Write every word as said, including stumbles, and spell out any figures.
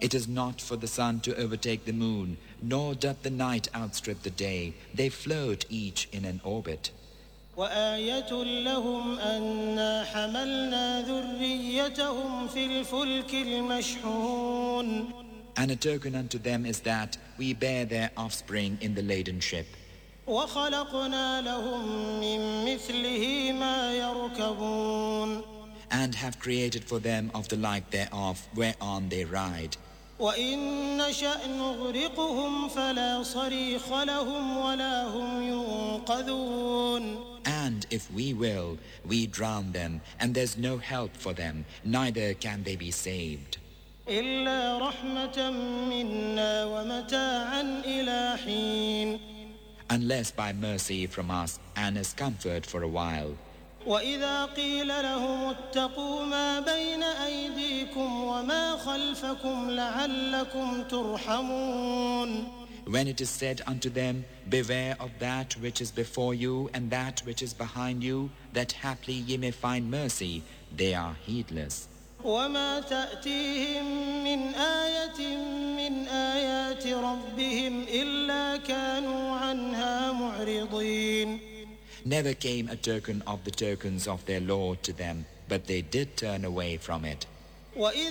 It is not for the sun to overtake the moon, nor doth the night outstrip the day. They float each in an orbit. وآية لهم أنا حملنا ذريتهم في الفلك المشحون. And a token unto them is that we bear their offspring in the laden ship. وخلقنا لهم من مثله ما يركبون. And have created for them of the like thereof whereon they ride. وإن نشأ نغرقهم فلا صريخ لهم ولا هم ينقذون. And if we will, we drown them, and there's no help for them, neither can they be saved. إلا رحمة منا ومتاعا إلى حين. Unless by mercy from us and as comfort for a while. وإذا قيل لهم اتقوا ما بين أيديكم وما خلفكم لعلكم ترحمون. When it is said unto them, beware of that which is before you and that which is behind you, that haply ye may find mercy, they are heedless. وما تأتيهم من آية من آيات ربهم إلا كانوا عنها معرضين. Never came a token of the tokens of their Lord to them, but they did turn away from it. وإذا